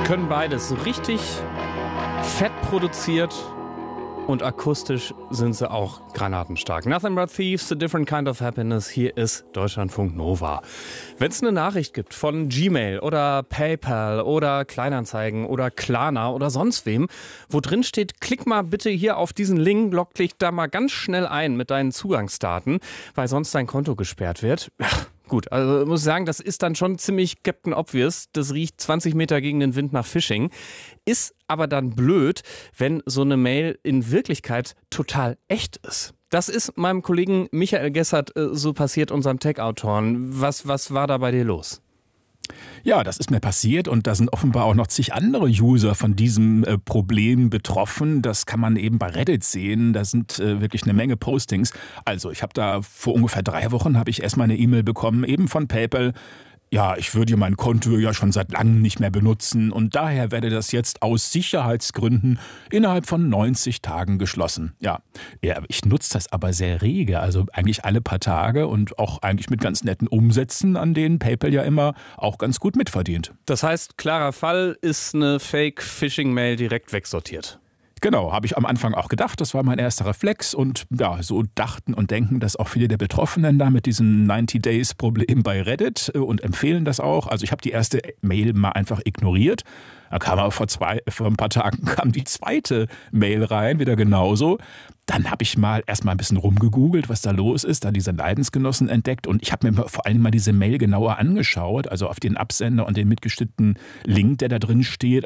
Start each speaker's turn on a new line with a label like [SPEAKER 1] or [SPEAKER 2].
[SPEAKER 1] Können beides. So richtig fett produziert und akustisch sind sie auch granatenstark. Nothing but thieves, a different kind of happiness. Hier ist Deutschlandfunk Nova. Wenn es eine Nachricht gibt von Gmail oder PayPal oder Kleinanzeigen oder Klarna oder sonst wem, wo drin steht, klick mal bitte hier auf diesen Link, log dich da mal ganz schnell ein mit deinen Zugangsdaten, weil sonst dein Konto gesperrt wird. Gut, also ich muss sagen, das ist dann schon ziemlich Captain Obvious. Das riecht 20 Meter gegen den Wind nach Phishing. Ist aber dann blöd, wenn so eine Mail in Wirklichkeit total echt ist. Das ist meinem Kollegen Michael Gessert so passiert, unserem Tech-Autoren. Was war da bei dir los?
[SPEAKER 2] Ja, das ist mir passiert und da sind offenbar auch noch zig andere User von diesem Problem betroffen. Das kann man eben bei Reddit sehen. Da sind wirklich eine Menge Postings. Also ich habe da vor ungefähr 3 Wochen habe ich erstmal eine E-Mail bekommen, eben von PayPal. Ja, ich würde mein Konto ja schon seit langem nicht mehr benutzen und daher werde das jetzt aus Sicherheitsgründen innerhalb von 90 Tagen geschlossen. Ja, ich nutze das aber sehr rege, also eigentlich alle paar Tage und auch eigentlich mit ganz netten Umsätzen, an denen PayPal ja immer auch ganz gut mitverdient.
[SPEAKER 1] Das heißt, klarer Fall, ist eine Fake-Phishing-Mail direkt wegsortiert.
[SPEAKER 2] Genau, habe ich am Anfang auch gedacht, das war mein erster Reflex und ja, so dachten und denken das auch viele der Betroffenen da mit diesem 90-Days-Problem bei Reddit und empfehlen das auch. Also ich habe die erste Mail mal einfach ignoriert. Da kam aber vor ein paar Tagen kam die zweite Mail rein, wieder genauso. Dann habe ich erst mal ein bisschen rumgegoogelt, was da los ist, da diese Leidensgenossen entdeckt und ich habe mir vor allem mal diese Mail genauer angeschaut, also auf den Absender und den mitgeschnittenen Link, der da drin steht.